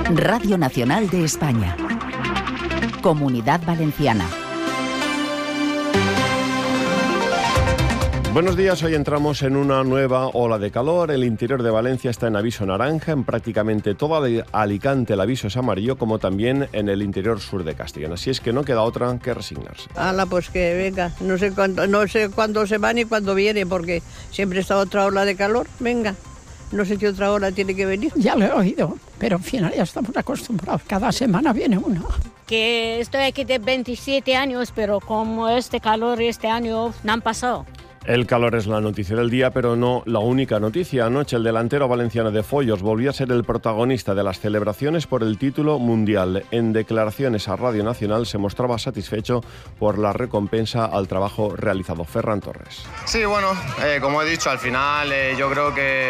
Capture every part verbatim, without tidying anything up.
Radio Nacional de España. Comunidad Valenciana. Buenos días, hoy entramos en una nueva ola de calor. El interior de Valencia está en aviso naranja, en prácticamente todo Alicante el aviso es amarillo, como también en el interior sur de Castellón. Así es que no queda otra que resignarse. Ala, pues que venga, no sé cuándo, no sé cuándo se va ni cuándo viene, porque siempre está otra ola de calor, venga. No sé qué otra ola tiene que venir. Ya lo he oído, pero al final ya estamos acostumbrados. Cada semana viene una. Que estoy aquí de veintisiete años, pero como este calor este año no han pasado. El calor es la noticia del día, pero no la única noticia. Anoche el delantero valenciano de Follos volvió a ser el protagonista de las celebraciones por el título mundial. En declaraciones a Radio Nacional se mostraba satisfecho por la recompensa al trabajo realizado. Ferran Torres. Sí, bueno, eh, como he dicho, al final eh, yo creo que...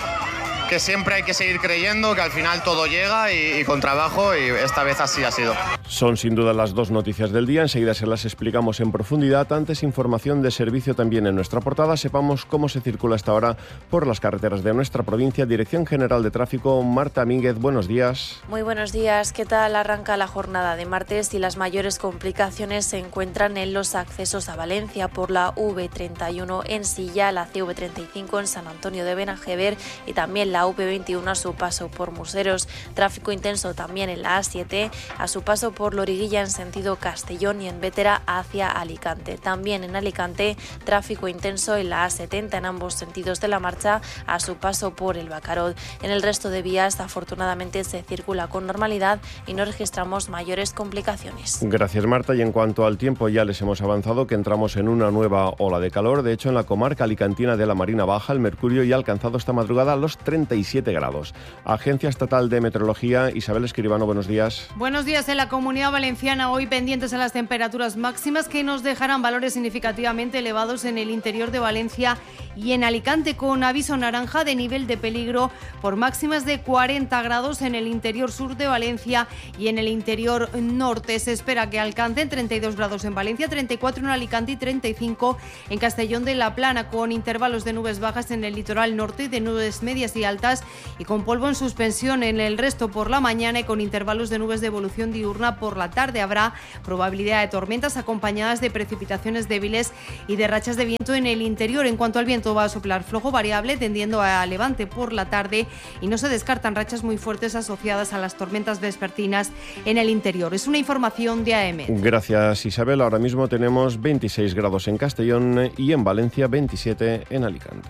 que siempre hay que seguir creyendo, que al final todo llega y, y con trabajo, y esta vez así ha sido. Son sin duda las dos noticias del día, enseguida se las explicamos en profundidad. Antes, información de servicio también en nuestra portada. Sepamos cómo se circula hasta ahora por las carreteras de nuestra provincia. Dirección General de Tráfico, Marta Mínguez, buenos días. Muy buenos días, ¿qué tal? Arranca la jornada de martes y las mayores complicaciones se encuentran en los accesos a Valencia por la V treinta y uno en Silla, la C V treinta y cinco en San Antonio de Benajever y también la la U P veintiuno a su paso por Museros. Tráfico intenso también en la A siete a su paso por Loriguilla en sentido Castellón y en Bétera hacia Alicante. También en Alicante tráfico intenso en la A setenta en ambos sentidos de la marcha a su paso por el Bacarod. En el resto de vías afortunadamente se circula con normalidad y no registramos mayores complicaciones. Gracias, Marta. Y en cuanto al tiempo, ya les hemos avanzado que entramos en una nueva ola de calor. De hecho, en la comarca alicantina de la Marina Baja el mercurio ya ha alcanzado esta madrugada los treinta y siete grados. Agencia Estatal de Meteorología, Isabel Escribano, buenos días. Buenos días. En la Comunidad Valenciana hoy pendientes a las temperaturas máximas que nos dejarán valores significativamente elevados en el interior de Valencia y en Alicante, con aviso naranja de nivel de peligro por máximas de cuarenta grados en el interior sur de Valencia y en el interior norte. Se espera que alcancen treinta y dos grados en Valencia, treinta y cuatro en Alicante y treinta y cinco en Castellón de la Plana, con intervalos de nubes bajas en el litoral norte y de nubes medias y altas y con polvo en suspensión en el resto por la mañana y con intervalos de nubes de evolución diurna por la tarde. Habrá probabilidad de tormentas acompañadas de precipitaciones débiles y de rachas de viento en el interior. En cuanto al viento, va a soplar flojo variable tendiendo a levante por la tarde y no se descartan rachas muy fuertes asociadas a las tormentas vespertinas en el interior. Es una información de A M. Gracias, Isabel. Ahora mismo tenemos veintiséis grados en Castellón y en Valencia veintisiete en Alicante.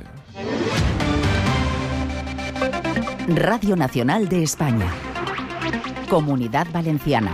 Radio Nacional de España. Comunidad Valenciana.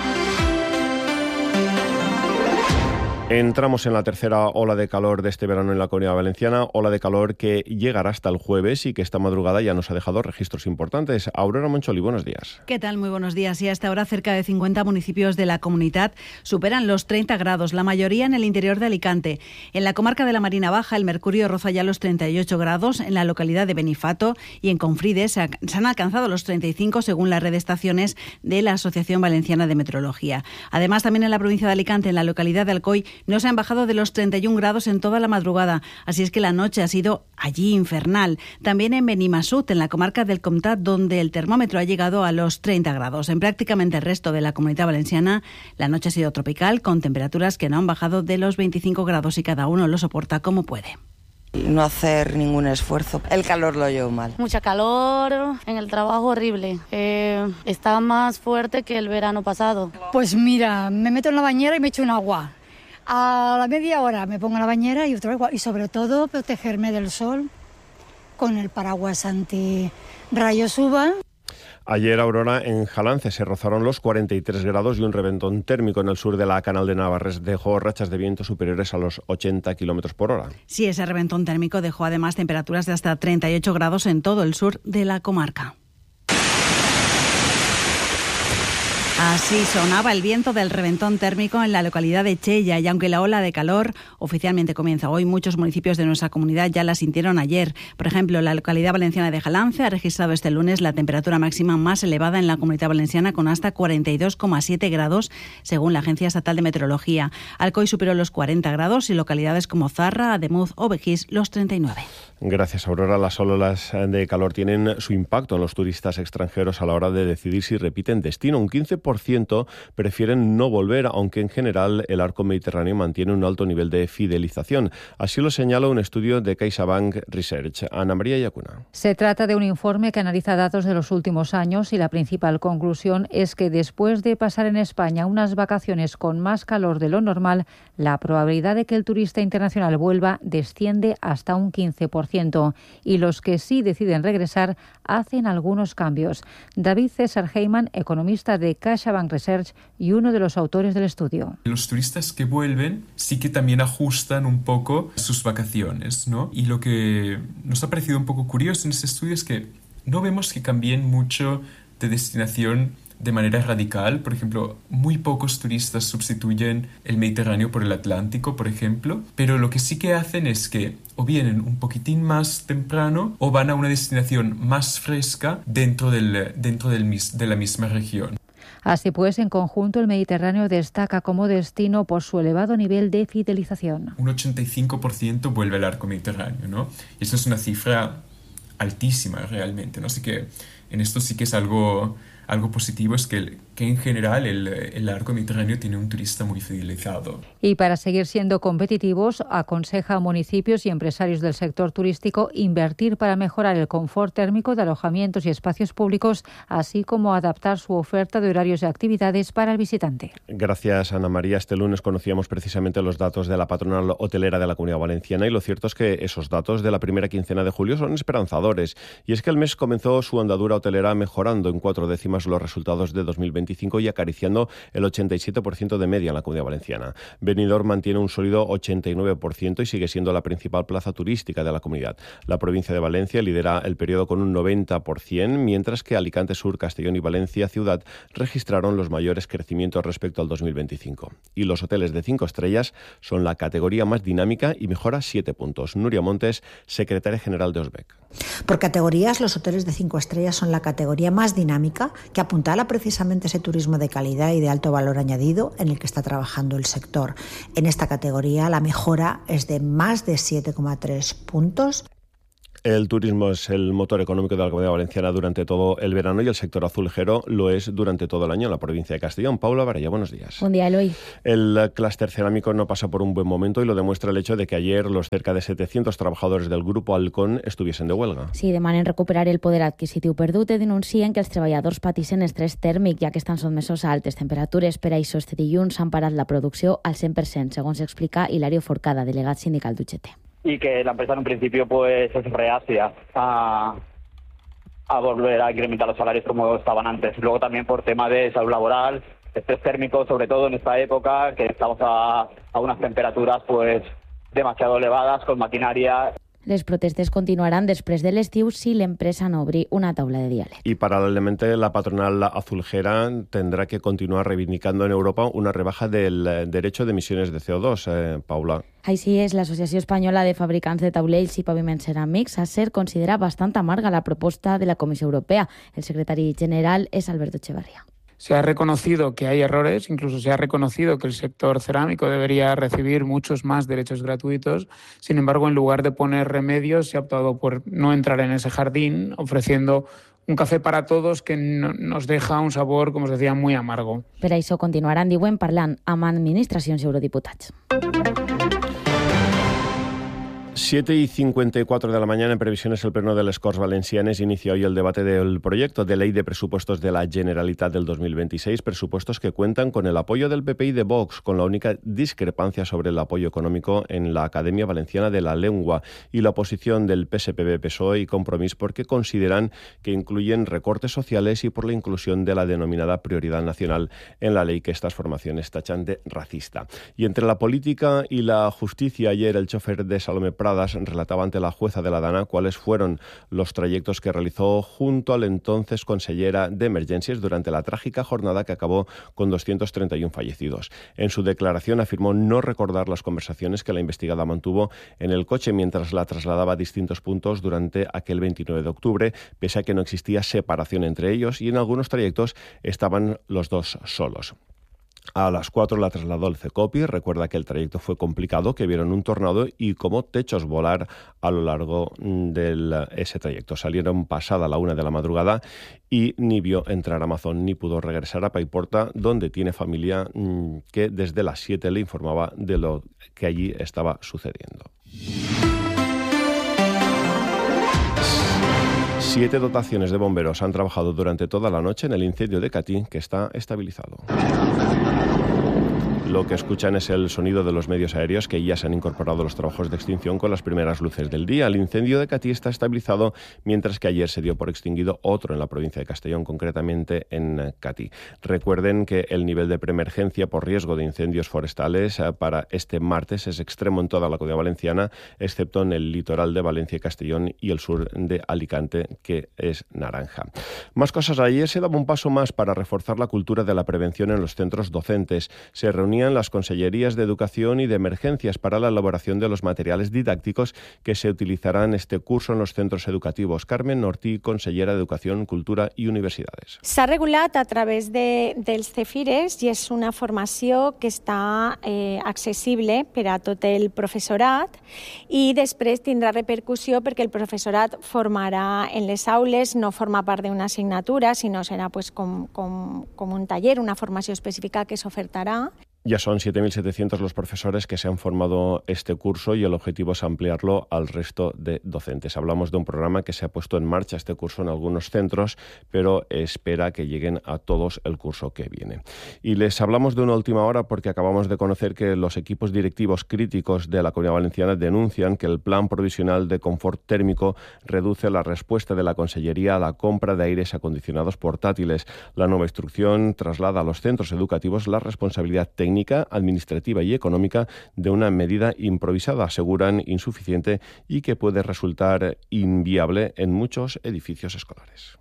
Entramos en la tercera ola de calor de este verano en la Comunidad Valenciana, ola de calor que llegará hasta el jueves y que esta madrugada ya nos ha dejado registros importantes. Aurora Moncholi, buenos días. ¿Qué tal? Muy buenos días. Y hasta ahora cerca de cincuenta municipios de la comunidad superan los treinta grados, la mayoría en el interior de Alicante. En la comarca de la Marina Baja el mercurio roza ya los treinta y ocho grados, en la localidad de Benifato y en Confrides se han alcanzado los treinta y cinco según la red de estaciones de la Asociación Valenciana de Meteorología. Además, también en la provincia de Alicante, en la localidad de Alcoy, no se han bajado de los treinta y un grados en toda la madrugada, así es que la noche ha sido allí infernal. También en Benimassot, en la comarca del Comtat, donde el termómetro ha llegado a los treinta grados. En prácticamente el resto de la Comunidad Valenciana, la noche ha sido tropical, con temperaturas que no han bajado de los veinticinco grados y cada uno lo soporta como puede. No hacer ningún esfuerzo. El calor lo llevo mal. Mucha calor, en el trabajo horrible. Eh, está más fuerte que el verano pasado. Pues mira, me meto en la bañera y me echo un agua. A la media hora me pongo en la bañera y otra vez, y sobre todo protegerme del sol con el paraguas anti rayos U V A. Ayer, Aurora, en Jalance se rozaron los cuarenta y tres grados y un reventón térmico en el sur de la Canal de Navarres dejó rachas de viento superiores a los ochenta kilómetros por hora. Sí, ese reventón térmico dejó además temperaturas de hasta treinta y ocho grados en todo el sur de la comarca. Así sonaba el viento del reventón térmico en la localidad de Chella, y aunque la ola de calor oficialmente comienza hoy, muchos municipios de nuestra comunidad ya la sintieron ayer. Por ejemplo, la localidad valenciana de Jalance ha registrado este lunes la temperatura máxima más elevada en la Comunidad Valenciana, con hasta cuarenta y dos coma siete grados, según la Agencia Estatal de Meteorología. Alcoy superó los cuarenta grados y localidades como Zarra, Ademuz o Begís los treinta y nueve. Gracias, Aurora. Las olas de calor tienen su impacto en los turistas extranjeros a la hora de decidir si repiten destino. Un quince por ciento prefieren no volver, aunque en general el arco mediterráneo mantiene un alto nivel de fidelización. Así lo señala un estudio de CaixaBank Research. Ana María Yacuna. Se trata de un informe que analiza datos de los últimos años y la principal conclusión es que después de pasar en España unas vacaciones con más calor de lo normal, la probabilidad de que el turista internacional vuelva desciende hasta un quince por ciento, y los que sí deciden regresar hacen algunos cambios. David César Heyman, economista de CaixaBank Research y uno de los autores del estudio. Los turistas que vuelven sí que también ajustan un poco sus vacaciones, ¿no? Y lo que nos ha parecido un poco curioso en este estudio es que no vemos que cambien mucho de destinación de manera radical. Por ejemplo, muy pocos turistas sustituyen el Mediterráneo por el Atlántico, por ejemplo, pero lo que sí que hacen es que o vienen un poquitín más temprano o van a una destinación más fresca dentro, del, dentro del, de la misma región. Así pues, en conjunto, el Mediterráneo destaca como destino por su elevado nivel de fidelización. Un ochenta y cinco por ciento vuelve al arco mediterráneo, ¿no? Y eso es una cifra altísima realmente, ¿no? Así que en esto sí que es algo... Algo positivo es que, que en general el, el arco mediterráneo tiene un turista muy fidelizado. Y para seguir siendo competitivos, aconseja a municipios y empresarios del sector turístico invertir para mejorar el confort térmico de alojamientos y espacios públicos, así como adaptar su oferta de horarios y actividades para el visitante. Gracias, Ana María. Este lunes conocíamos precisamente los datos de la patronal hotelera de la Comunidad Valenciana, y lo cierto es que esos datos de la primera quincena de julio son esperanzadores. Y es que el mes comenzó su andadura hotelera mejorando en cuatro décimas los resultados de dos mil veinticinco y acariciando el ochenta y siete por ciento de media en la Comunidad Valenciana. Benidorm mantiene un sólido ochenta y nueve por ciento y sigue siendo la principal plaza turística de la comunidad. La provincia de Valencia lidera el periodo con un noventa por ciento, mientras que Alicante Sur, Castellón y Valencia Ciudad registraron los mayores crecimientos respecto al dos mil veinticinco. Y los hoteles de cinco estrellas son la categoría más dinámica y mejora siete puntos. Nuria Montes, secretaria general de Osbec. Por categorías, los hoteles de cinco estrellas son la categoría más dinámica, que apuntala precisamente ese turismo de calidad y de alto valor añadido en el que está trabajando el sector. En esta categoría la mejora es de más de siete coma tres puntos. El turismo es el motor económico de la Comunidad Valenciana durante todo el verano y el sector azulejero lo es durante todo el año en la provincia de Castellón. Paula Varella, buenos días. Buen día, Eloy. El clúster cerámico no pasa por un buen momento y lo demuestra el hecho de que ayer los cerca de setecientos trabajadores del Grupo Alcón estuviesen de huelga. Sí, demanen recuperar el poder adquisitiu perdut i denuncien que els treballadors patixen estrès tèrmic, ja que estan sotmesos a altes temperatures. Per això este dilluns s'han parat la producció al cent per cent, segons explica Hilario Forcada, delegat sindical d'Uixete. Y que la empresa en un principio pues es reacia a, a volver a incrementar los salarios como estaban antes. Luego también por tema de salud laboral, estrés térmico, sobre todo en esta época, que estamos a, a unas temperaturas pues demasiado elevadas con maquinaria. Les protestes continuaran després de l'estiu si l'empresa no obri una taula de diàleg. Y paralelamente la patronal azulejera tendrá que continuar reivindicando en Europa una rebaja del derecho de emisiones de C O dos. Eh, Paula. Així és, l'Associació Espanyola de Fabricants de Taulells i Paviments Ceràmics, ASER, considera bastant amarga la proposta de la Comissió Europea. El secretari general és Alberto Echevarría. Se ha reconocido que hay errores, incluso se ha reconocido que el sector cerámico debería recibir muchos más derechos gratuitos. Sin embargo, en lugar de poner remedios, se ha optado por no entrar en ese jardín, ofreciendo un café para todos que no, nos deja un sabor, como os decía, muy amargo. Per això continuaran, diuen, parlant amb administracions i eurodiputats. siete y cincuenta y cuatro de la mañana, en previsiones, el Pleno de les Corts Valencianes inicia hoy el debate del proyecto de ley de presupuestos de la Generalitat del dos mil veintiséis, presupuestos que cuentan con el apoyo del P P y de Vox, con la única discrepancia sobre el apoyo económico en la Academia Valenciana de la Lengua y la oposición del P S P B, P S O E y Compromís, porque consideran que incluyen recortes sociales y por la inclusión de la denominada prioridad nacional en la ley que estas formaciones tachan de racista. Y entre la política y la justicia, ayer el chofer de Salomé Prat Pradas relataba ante la jueza de la Dana cuáles fueron los trayectos que realizó junto al entonces consellera de Emergencias durante la trágica jornada que acabó con doscientos treinta y uno fallecidos. En su declaración afirmó no recordar las conversaciones que la investigada mantuvo en el coche mientras la trasladaba a distintos puntos durante aquel veintinueve de octubre, pese a que no existía separación entre ellos y en algunos trayectos estaban los dos solos. A las cuatro la trasladó el CECOPI. Recuerda que el trayecto fue complicado, que vieron un tornado y como techos volar a lo largo de ese trayecto. Salieron pasada la una de la madrugada y ni vio entrar a Amazon ni pudo regresar a Paiporta, donde tiene familia que desde las siete le informaba de lo que allí estaba sucediendo. Siete dotaciones de bomberos han trabajado durante toda la noche en el incendio de Catí, que está estabilizado. Lo que escuchan es el sonido de los medios aéreos que ya se han incorporado a los trabajos de extinción con las primeras luces del día. El incendio de Catí está estabilizado, mientras que ayer se dio por extinguido otro en la provincia de Castellón, concretamente en Catí. Recuerden que el nivel de preemergencia por riesgo de incendios forestales para este martes es extremo en toda la Comunidad Valenciana, excepto en el litoral de Valencia y Castellón y el sur de Alicante, que es naranja. Más cosas. Ayer se daba un paso más para reforzar la cultura de la prevención en los centros docentes. Se reunían las consellerías de Educación y de Emergencias para la elaboración de los materiales didácticos que se utilizarán este curso en los centros educativos. Carmen Ortí, consellera de Educación, Cultura i Universitats. S'ha regulat a través de, dels CEFIRES i és una formació que està eh, accessible per a tot el professorat i després tindrà repercussió perquè el professorat formarà en les aules, no forma part d'una assignatura, sinó serà pues, com, com, com un taller, una formació específica que s'ofertarà. Ya son siete mil setecientos los profesores que se han formado este curso y el objetivo es ampliarlo al resto de docentes. Hablamos de un programa que se ha puesto en marcha este curso en algunos centros, pero espera que lleguen a todos el curso que viene. Y les hablamos de una última hora porque acabamos de conocer que los equipos directivos críticos de la Comunidad Valenciana denuncian que el Plan Provisional de Confort Térmico reduce la respuesta de la Consellería a la compra de aires acondicionados portátiles. La nueva instrucción traslada a los centros educativos la responsabilidad técnica técnica, administrativa y económica de una medida improvisada, aseguran insuficiente y que puede resultar inviable en muchos edificios escolares.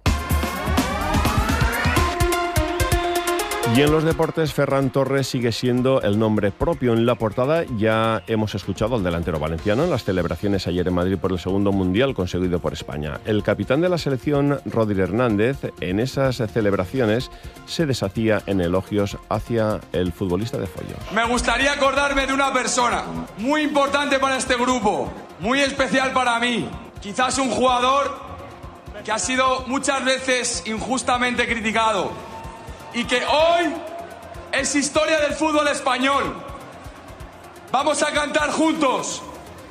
Y en los deportes, Ferran Torres sigue siendo el nombre propio. En la portada ya hemos escuchado al delantero valenciano en las celebraciones ayer en Madrid por el segundo mundial conseguido por España. El capitán de la selección, Rodri Hernández, en esas celebraciones se deshacía en elogios hacia el futbolista de Follos. Me gustaría acordarme de una persona muy importante para este grupo, muy especial para mí. Quizás un jugador que ha sido muchas veces injustamente criticado y que hoy es historia del fútbol español. Vamos a cantar juntos.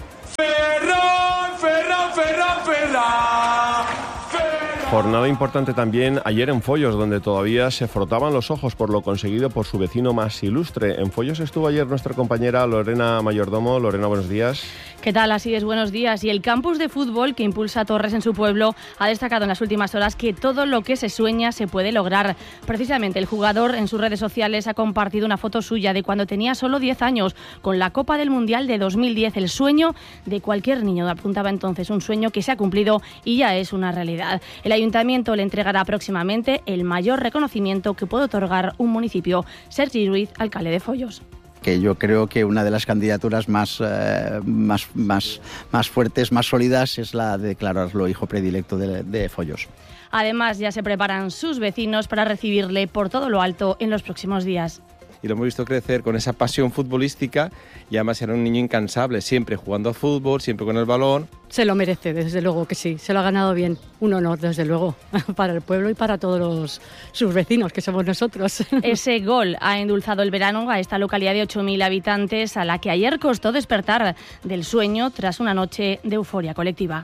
Ferran, Ferran, Ferran, Ferran. Jornada importante también ayer en Follos, donde todavía se frotaban los ojos por lo conseguido por su vecino más ilustre. En Follos estuvo ayer nuestra compañera Lorena Mayordomo. Lorena, buenos días. ¿Qué tal? Así es, buenos días. Y el campus de fútbol que impulsa Torres en su pueblo ha destacado en las últimas horas que todo lo que se sueña se puede lograr. Precisamente el jugador en sus redes sociales ha compartido una foto suya de cuando tenía solo diez años con la Copa del Mundial de dos mil diez. El sueño de cualquier niño, apuntaba entonces, un sueño que se ha cumplido y ya es una realidad. El Ayuntamiento le entregará próximamente el mayor reconocimiento que puede otorgar un municipio. Sergi Ruiz, alcalde de Follos. Que yo creo que una de las candidaturas más, eh, más, más, más fuertes, más sólidas, es la de declararlo hijo predilecto de, de Follos. Además, ya se preparan sus vecinos para recibirle por todo lo alto en los próximos días. Y lo hemos visto crecer con esa pasión futbolística y además era un niño incansable, siempre jugando a fútbol, siempre con el balón. Se lo merece, desde luego que sí, se lo ha ganado bien. Un honor, desde luego, para el pueblo y para todos los, sus vecinos, que somos nosotros. Ese gol ha endulzado el verano a esta localidad de ocho mil habitantes, a la que ayer costó despertar del sueño tras una noche de euforia colectiva.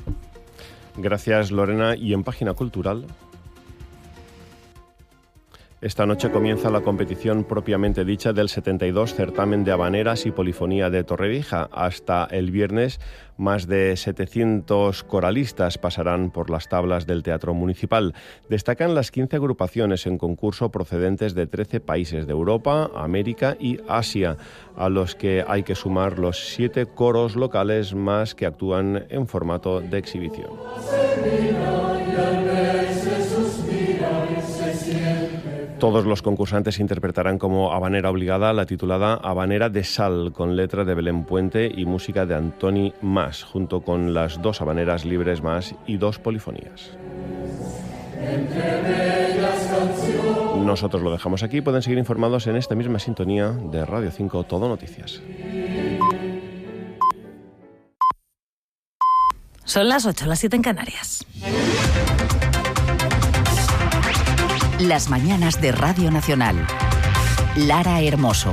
Gracias, Lorena. Y en Página Cultural... Esta noche comienza la competición propiamente dicha del setenta y dos certamen de habaneras y polifonía de Torrevieja. Hasta el viernes, más de setecientos coralistas pasarán por las tablas del Teatro Municipal. Destacan las quince agrupaciones en concurso procedentes de trece países de Europa, América y Asia, a los que hay que sumar los siete coros locales más que actúan en formato de exhibición. Todos los concursantes interpretarán como habanera obligada la titulada Habanera de Sal, con letra de Belén Puente y música de Antoni Mas, junto con las dos habaneras libres más y dos polifonías. Nosotros lo dejamos aquí. Pueden seguir informados en esta misma sintonía de Radio cinco Todo Noticias. Son las ocho, las siete en Canarias. Las mañanas de Radio Nacional. Lara Hermoso.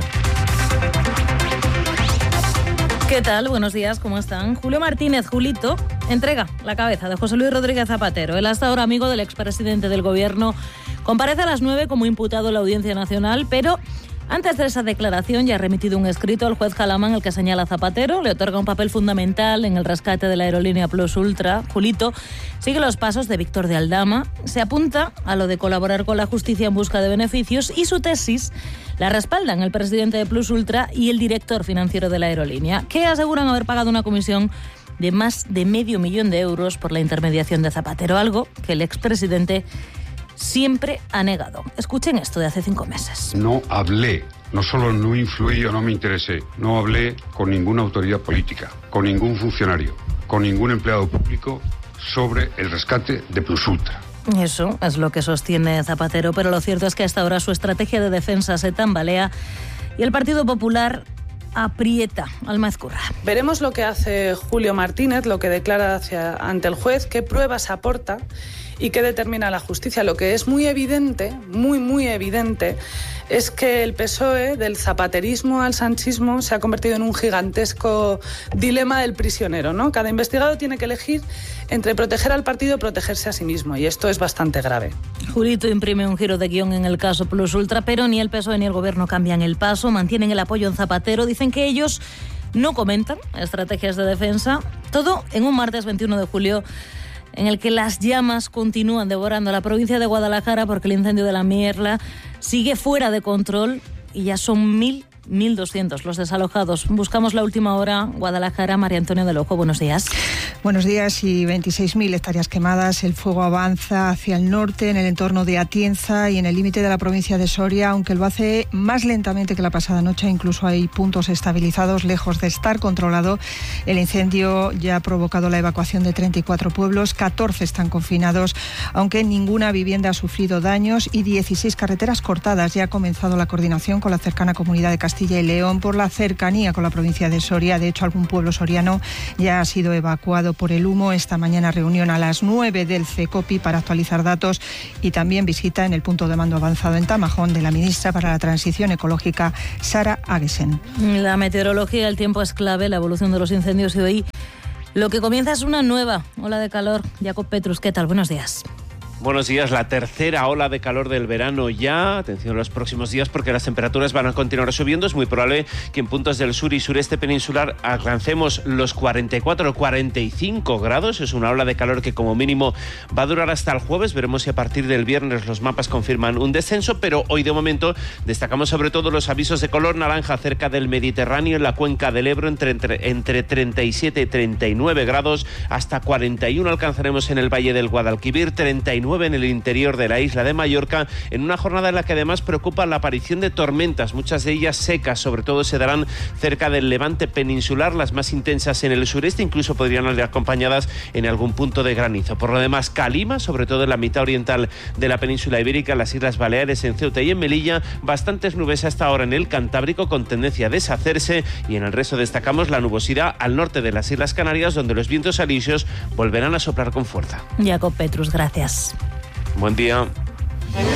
¿Qué tal? Buenos días, ¿cómo están? Julio Martínez, Julito, entrega la cabeza de José Luis Rodríguez Zapatero. El hasta ahora amigo del expresidente del Gobierno comparece a las nueve como imputado en la Audiencia Nacional, pero antes de esa declaración ya ha remitido un escrito al juez Calamán, el que señala a Zapatero, le otorga un papel fundamental en el rescate de la aerolínea Plus Ultra. Julito sigue los pasos de Víctor de Aldama, se apunta a lo de colaborar con la justicia en busca de beneficios y su tesis la respaldan el presidente de Plus Ultra y el director financiero de la aerolínea, que aseguran haber pagado una comisión de más de medio millón de euros por la intermediación de Zapatero, algo que el expresidente siempre ha negado. Escuchen esto de hace cinco meses. No hablé, no solo no influí o no me interesé, no hablé con ninguna autoridad política, con ningún funcionario, con ningún empleado público sobre el rescate de Plus Ultra. Eso es lo que sostiene Zapatero, pero lo cierto es que hasta ahora su estrategia de defensa se tambalea y el Partido Popular aprieta al Maezcurra. Veremos lo que hace Julio Martínez, lo que declara hacia, ante el juez, qué pruebas aporta y qué determina la justicia. Lo que es muy evidente, muy, muy evidente, es que el P S O E, del zapaterismo al sanchismo, se ha convertido en un gigantesco dilema del prisionero, ¿no? Cada investigado tiene que elegir entre proteger al partido o protegerse a sí mismo, y esto es bastante grave. Julito imprime un giro de guión en el caso Plus Ultra, pero ni el P S O E ni el Gobierno cambian el paso, mantienen el apoyo en Zapatero, dicen que ellos no comentan estrategias de defensa. Todo en un martes veintiuno de julio en el que las llamas continúan devorando la provincia de Guadalajara porque el incendio de la Mierla sigue fuera de control y ya son mil, mil doscientos los desalojados. Buscamos la última hora. Guadalajara, María Antonia del Ojo, buenos días. Buenos días. Y veintiséis mil hectáreas quemadas. El fuego avanza hacia el norte, en el entorno de Atienza y en el límite de la provincia de Soria, aunque lo hace más lentamente que la pasada noche. Incluso hay puntos estabilizados, lejos de estar controlado. El incendio ya ha provocado la evacuación de treinta y cuatro pueblos, catorce están confinados, aunque ninguna vivienda ha sufrido daños y dieciséis carreteras cortadas. Ya ha comenzado la coordinación con la cercana comunidad de Castilla y León por la cercanía con la provincia de Soria. De hecho, algún pueblo soriano ya ha sido evacuado por el humo. Esta mañana reunión a las nueve del CECOPI para actualizar datos y también visita en el punto de mando avanzado en Tamajón de la ministra para la Transición Ecológica, Sara Aguesen. La meteorología, el tiempo es clave, la evolución de los incendios y hoy lo que comienza es una nueva ola de calor. Jacob Petrus, ¿qué tal? Buenos días. Buenos días, la tercera ola de calor del verano ya. Atención a los próximos días porque las temperaturas van a continuar subiendo. Es muy probable que en puntos del sur y sureste peninsular alcancemos los cuarenta y cuatro o cuarenta y cinco grados. Es una ola de calor que como mínimo va a durar hasta el jueves. Veremos si a partir del viernes los mapas confirman un descenso, pero hoy de momento destacamos sobre todo los avisos de color naranja cerca del Mediterráneo, en la cuenca del Ebro, entre, entre, entre treinta y siete y treinta y nueve grados, hasta cuarenta y uno alcanzaremos en el Valle del Guadalquivir, treinta y nueve en el interior de la isla de Mallorca, en una jornada en la que además preocupa la aparición de tormentas, muchas de ellas secas, sobre todo se darán cerca del levante peninsular, las más intensas en el sureste, incluso podrían ir acompañadas en algún punto de granizo. Por lo demás, calima, sobre todo en la mitad oriental de la península ibérica, las Islas Baleares, en Ceuta y en Melilla, bastantes nubes hasta ahora en el Cantábrico con tendencia a deshacerse, y en el resto destacamos la nubosidad al norte de las Islas Canarias, donde los vientos alisios volverán a soplar con fuerza. Jacob Petrus, gracias. Buen día.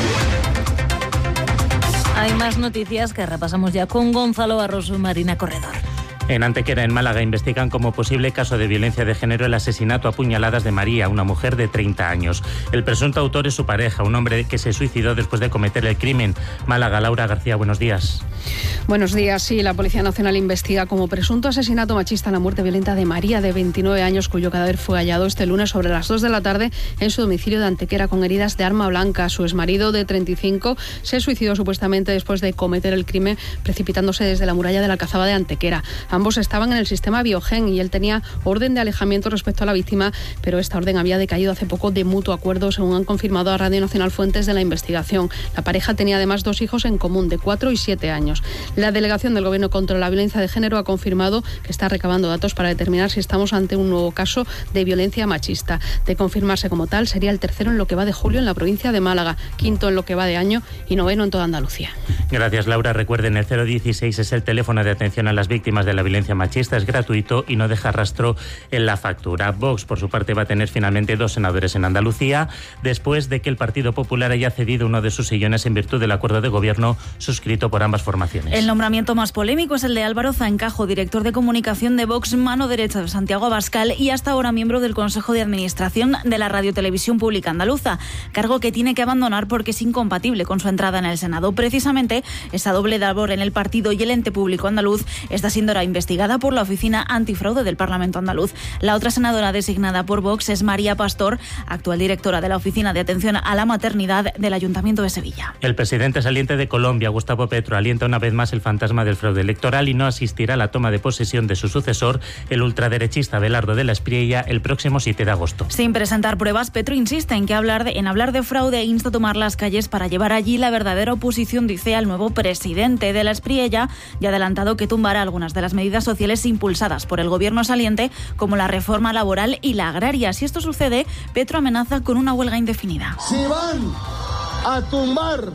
Hay más noticias que repasamos ya con Gonzalo Barroso y Marina Corredor. En Antequera, en Málaga, investigan como posible caso de violencia de género el asesinato a puñaladas de María, una mujer de treinta años. El presunto autor es su pareja, un hombre que se suicidó después de cometer el crimen. Málaga, Laura García, buenos días. Buenos días. Sí, la Policía Nacional investiga como presunto asesinato machista la muerte violenta de María, de veintinueve años, cuyo cadáver fue hallado este lunes sobre las dos de la tarde en su domicilio de Antequera con heridas de arma blanca. Su exmarido, de treinta y cinco, se suicidó supuestamente después de cometer el crimen precipitándose desde la muralla de la Alcazaba de Antequera. Ambos estaban en el sistema Biogen y él tenía orden de alejamiento respecto a la víctima, pero esta orden había decaído hace poco de mutuo acuerdo, según han confirmado a Radio Nacional fuentes de la investigación. La pareja tenía además dos hijos en común, de cuatro y siete años. La delegación del Gobierno contra la Violencia de Género ha confirmado que está recabando datos para determinar si estamos ante un nuevo caso de violencia machista. De confirmarse como tal, sería el tercero en lo que va de julio en la provincia de Málaga, quinto en lo que va de año y noveno en toda Andalucía. Gracias, Laura. Recuerden, el cero dieciséis es el teléfono de atención a las víctimas de la violencia machista, es gratuito y no deja rastro en la factura. Vox, por su parte, va a tener finalmente dos senadores en Andalucía, después de que el Partido Popular haya cedido uno de sus sillones en virtud del acuerdo de gobierno suscrito por ambas formaciones. El nombramiento más polémico es el de Álvaro Zaencajo, director de comunicación de Vox, mano derecha de Santiago Abascal y hasta ahora miembro del Consejo de Administración de la Radiotelevisión Pública Andaluza, cargo que tiene que abandonar porque es incompatible con su entrada en el Senado. Precisamente, esa doble labor en el partido y el ente público andaluz está siendo ahora investigada por la Oficina Antifraude del Parlamento andaluz. La otra senadora designada por Vox es María Pastor, actual directora de la Oficina de Atención a la Maternidad del Ayuntamiento de Sevilla. El presidente saliente de Colombia, Gustavo Petro, alienta una vez más el fantasma del fraude electoral y no asistirá a la toma de posesión de su sucesor, el ultraderechista Abelardo de la Espriella, el próximo siete de agosto. Sin presentar pruebas, Petro insiste en que hablar de, en hablar de fraude e insta a tomar las calles para llevar allí la verdadera oposición, dice, al nuevo presidente de la Espriella, y ha adelantado que tumbará algunas de las medidas sociales impulsadas por el gobierno saliente, como la reforma laboral y la agraria. Si esto sucede, Petro amenaza con una huelga indefinida. Si van a tumbar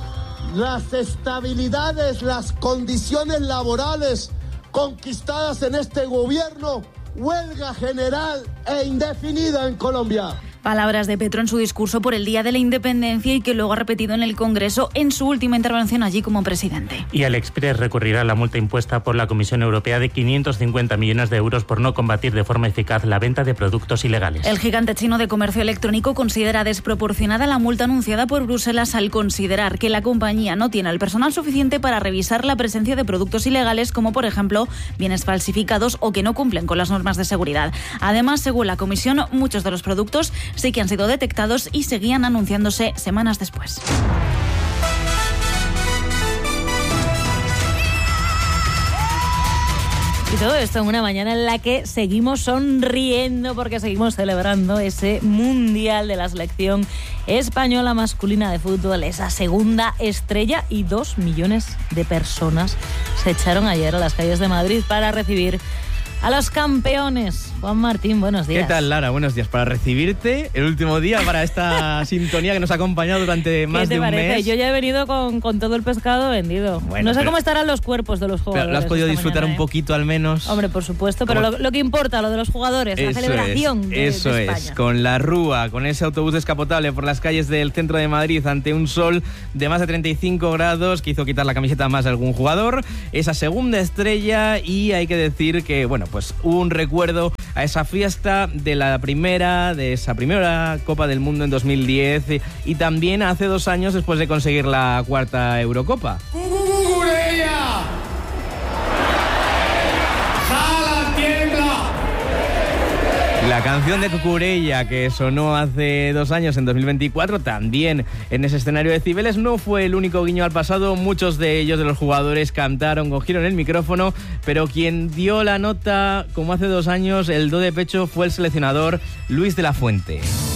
las estabilidades, las condiciones laborales conquistadas en este gobierno, huelga general e indefinida en Colombia. Palabras de Petro en su discurso por el Día de la Independencia y que luego ha repetido en el Congreso en su última intervención allí como presidente. Y AliExpress recurrirá a la multa impuesta por la Comisión Europea de quinientos cincuenta millones de euros por no combatir de forma eficaz la venta de productos ilegales. El gigante chino de comercio electrónico considera desproporcionada la multa anunciada por Bruselas al considerar que la compañía no tiene el personal suficiente para revisar la presencia de productos ilegales, como por ejemplo bienes falsificados o que no cumplen con las normas de seguridad. Además, según la Comisión, muchos de los productos sí que han sido detectados y seguían anunciándose semanas después. Y todo esto en una mañana en la que seguimos sonriendo porque seguimos celebrando ese Mundial de la selección española masculina de fútbol, esa segunda estrella, y dos millones de personas se echaron ayer a las calles de Madrid para recibir a los campeones. Juan Martín, buenos días. ¿Qué tal, Lara? Buenos días. Para recibirte, el último día para esta sintonía que nos ha acompañado durante más de un parece? mes. Yo ya he venido con, con todo el pescado vendido. Bueno, no sé pero, cómo estarán los cuerpos de los jugadores. Pero lo has podido disfrutar mañana, un poquito, ¿eh? Al menos. Hombre, por supuesto, pero lo, lo que importa, lo de los jugadores, eso la celebración es, de, eso de España. es, con la Rúa, con ese autobús descapotable por las calles del centro de Madrid ante un sol de más de treinta y cinco grados que hizo quitar la camiseta a más de algún jugador. Esa segunda estrella, y hay que decir que, bueno, pues un recuerdo a esa fiesta de la primera, de esa primera Copa del Mundo en dos mil diez y también hace dos años después de conseguir la cuarta Eurocopa. ¡Cucurella! ¡Jala, tiembla! La canción de Cucurella, que sonó hace dos años, en dos mil veinticuatro, también en ese escenario de Cibeles, no fue el único guiño al pasado. Muchos de ellos, de los jugadores, cantaron, cogieron el micrófono, pero quien dio la nota, como hace dos años, el do de pecho, fue el seleccionador Luis de la Fuente.